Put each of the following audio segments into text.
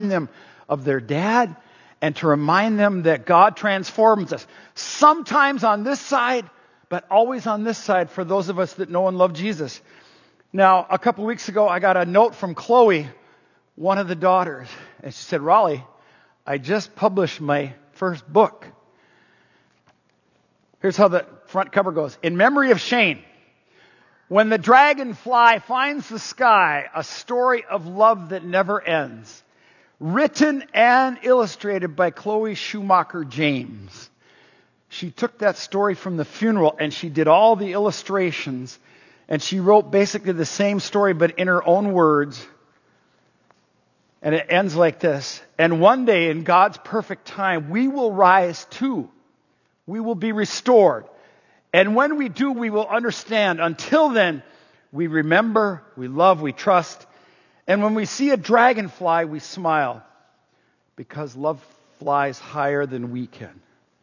them of their dad and to remind them that God transforms us. Sometimes on this side, but always on this side for those of us that know and love Jesus. Now, a couple weeks ago, I got a note from Chloe, one of the daughters, and she said, Raleigh, I just published my first book. Here's how the front cover goes. In memory of Shane, when the dragonfly finds the sky, a story of love that never ends. Written and illustrated by Chloe Schumacher James. She took that story from the funeral and she did all the illustrations. And she wrote basically the same story but in her own words. And it ends like this. And one day in God's perfect time, we will rise too. We will be restored. And when we do, we will understand. Until then, we remember, we love, we trust. And when we see a dragonfly, we smile. Because love flies higher than we can.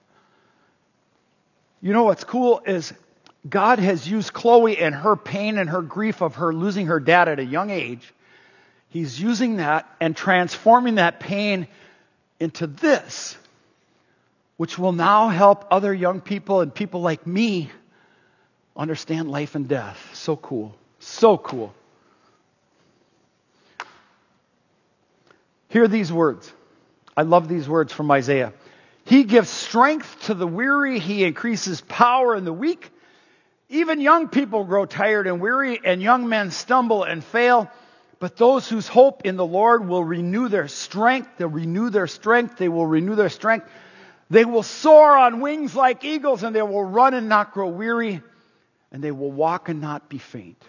You know what's cool is God has used Chloe and her pain and her grief of her losing her dad at a young age. He's using that and transforming that pain into this, which will now help other young people and people like me understand life and death. So cool. So cool. Hear these words. I love these words from Isaiah. He gives strength to the weary. He increases power in the weak. Even young people grow tired and weary, and young men stumble and fail. But those whose hope in the Lord will renew their strength. They'll renew their strength. They will renew their strength. They will soar on wings like eagles, and they will run and not grow weary, and they will walk and not be faint.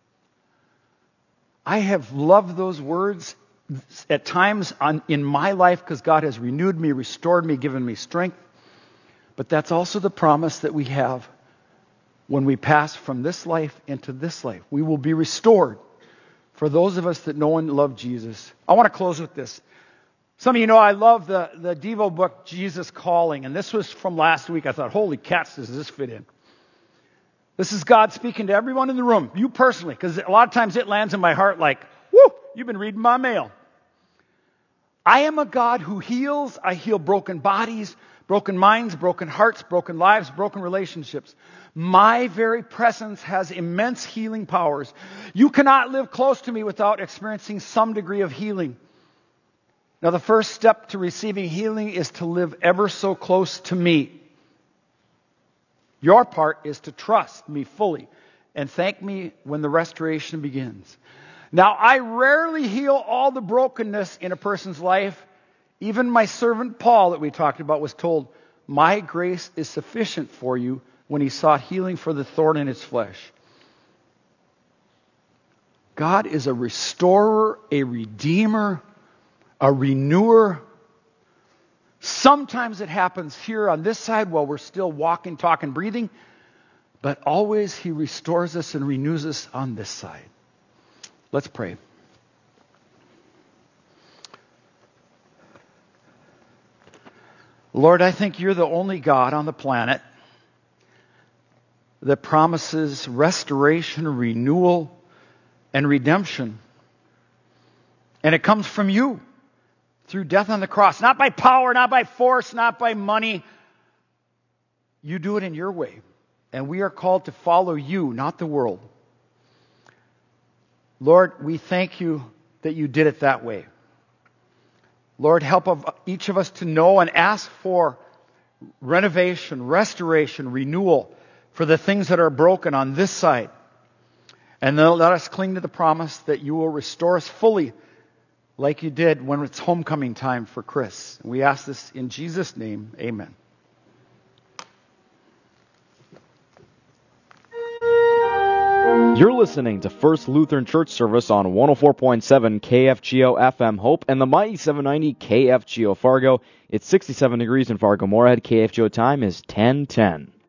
I have loved those words at times in my life because God has renewed me, restored me, given me strength. But that's also the promise that we have when we pass from this life into this life. We will be restored. For those of us that know and love Jesus. I want to close with this. Some of you know I love the Devo book, Jesus Calling. And this was from last week. I thought, holy cats, does this fit in? This is God speaking to everyone in the room. You personally. Because a lot of times it lands in my heart like, whoo, you've been reading my mail. I am a God who heals. I heal broken bodies, broken minds, broken hearts, broken lives, broken relationships. My very presence has immense healing powers. You cannot live close to me without experiencing some degree of healing. Now, the first step to receiving healing is to live ever so close to me. Your part is to trust me fully and thank me when the restoration begins. Now, I rarely heal all the brokenness in a person's life. Even my servant Paul that we talked about was told, my grace is sufficient for you, when he sought healing for the thorn in his flesh. God is a restorer, a redeemer, a renewer. Sometimes it happens here on this side while we're still walking, talking, breathing. But always he restores us and renews us on this side. Let's pray. Lord, I think you're the only God on the planet that promises restoration, renewal, and redemption. And it comes from you through death on the cross. Not by power, not by force, not by money. You do it in your way. And we are called to follow you, not the world. Lord, we thank you that you did it that way. Lord, help each of us to know and ask for renovation, restoration, renewal for the things that are broken on this side. And then let us cling to the promise that you will restore us fully like you did when it's homecoming time for Chris. We ask this in Jesus' name. Amen. You're listening to First Lutheran Church Service on 104.7 KFGO FM Hope and the mighty 790 KFGO Fargo. It's 67 degrees in Fargo-Moorhead. KFGO time is 10:10.